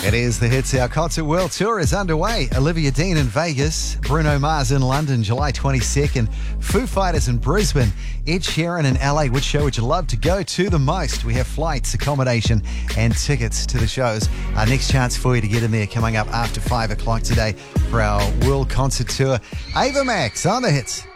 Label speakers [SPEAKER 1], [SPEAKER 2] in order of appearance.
[SPEAKER 1] It is the Hits. Our Concert World Tour is underway. Olivia Dean in Vegas, Bruno Mars in London, July 22nd, Foo Fighters in Brisbane, Ed Sheeran in LA. Which show would you love to go to the most? We have flights, accommodation and tickets to the shows. Our next chance for you to get in there coming up after 5 o'clock today for our World Concert Tour. Ava Max on the Hits.